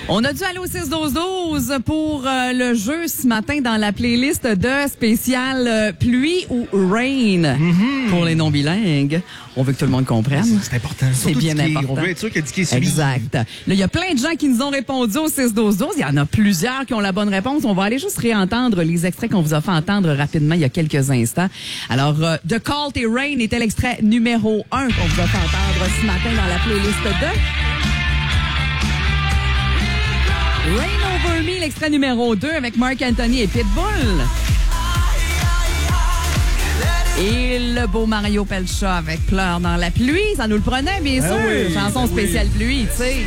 On a dû aller au 6-12-12 pour le jeu ce matin dans la playlist de spécial pluie ou rain pour les non-bilingues. On veut que tout le monde comprenne. C'est important. C'est bien important. On veut être sûr que Dicky est exact. Là, il y a plein de gens qui nous ont répondu au 6-12-12. Il y en a plusieurs qui ont la bonne réponse. On va aller juste réentendre les extraits qu'on vous a fait entendre rapidement il y a quelques instants. Alors, The Cult et Rain était l'extrait numéro 1 qu'on vous a fait entendre ce matin dans la playlist de... Rain Over Me, l'extrait numéro 2 avec Marc Anthony et Pitbull. Et le beau Mario Pelcha avec Pleure dans la pluie. Ça nous le prenait, bien sûr. Oui, chanson spéciale pluie, tu sais.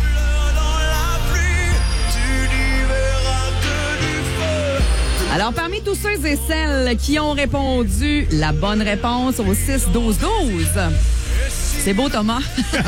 Alors, parmi tous ceux et celles qui ont répondu la bonne réponse au 6-12-12... C'est beau, Thomas.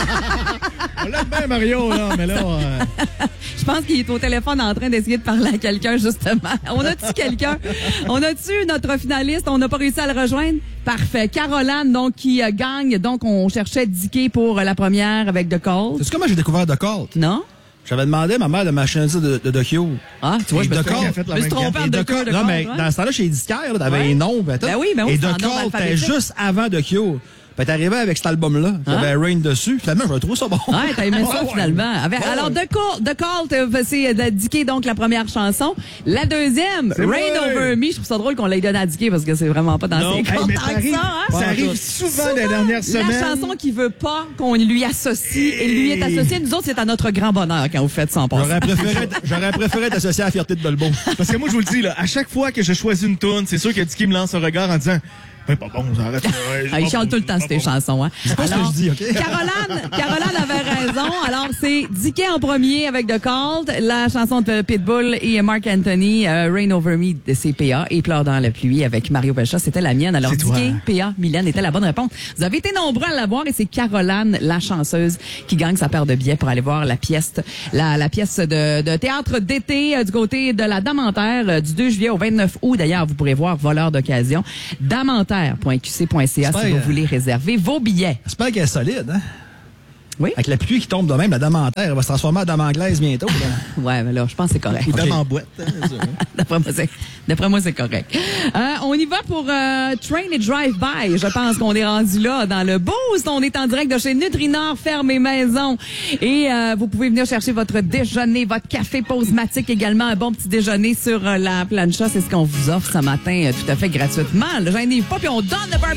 On l'aime bien, Mario, là, mais là... Je pense qu'il est au téléphone en train d'essayer de parler à quelqu'un, justement. On a-tu quelqu'un? On a-tu notre finaliste? On n'a pas réussi à le rejoindre? Parfait. Caroline, donc, qui gagne. Donc, on cherchait Dicky pour la première avec The Cult. C'est comment j'ai découvert The Cult? Non? J'avais demandé à ma mère de m'acheter ça de The Cure. Ah, tu vois, je me suis trompé en The Cure. Non, mais dans ce temps-là, chez Disquaire, t'avais un nom. Ben oui, et The Cult était juste avant The Cure. Ben, t'es arrivé avec cet album-là, qui avait Rain dessus. Finalement, je trouve ça bon. Ouais, t'as aimé ça, finalement. Alors, The Cult, c'est Dicky, donc, la première chanson. La deuxième, Rain Over Me. Je trouve ça drôle qu'on l'ait donné à Dicky parce que c'est vraiment pas dans ses comptes tant que ça, hein? Ça arrive souvent les dernières semaines. La chanson qui veut pas qu'on lui associe et lui est associée. Nous autres, c'est à notre grand bonheur quand vous faites ça en passant. J'aurais préféré t'associer à la fierté de Dolbeau. Parce que moi, je vous le dis, là, à chaque fois que je choisis une tourne, c'est sûr que Dicky me lance un regard en disant... Ben, pas bon, ça arrête. Il chante tout le temps ces chansons, hein. C'est pas ce que je dis, OK? Caroline avait raison. Alors, c'est Dicky en premier avec The Cult, la chanson de Pitbull et Marc Anthony, Rain Over Me de CPA et Pleure dans la pluie avec Mario Pelcha. C'était la mienne. Alors, Dicky, PA, Mylène était la bonne réponse. Vous avez été nombreux à la voir et c'est Caroline, la chanceuse, qui gagne sa paire de billets pour aller voir la pièce, la pièce de théâtre d'été du côté de la Dame en Terre du 2 juillet au 29 août. D'ailleurs, vous pourrez voir Voleur d'occasion. Dameenter.qc.ca si vous voulez réserver vos billets. J'espère qu'elle est solide, hein? Oui. Avec la pluie qui tombe de même, la dame en terre, elle va se transformer en dame anglaise bientôt. Ouais, mais là, je pense que c'est correct. Ou dame en boîte. D'après moi, c'est correct. On y va pour Train et Drive-By. Je pense qu'on est rendu là dans le boost. On est en direct de chez Nutrinor, ferme et maison. Et vous pouvez venir chercher votre déjeuner, votre café Pause-Matic également. Un bon petit déjeuner sur la plancha. C'est ce qu'on vous offre ce matin tout à fait gratuitement. Le gênez pas, puis on donne le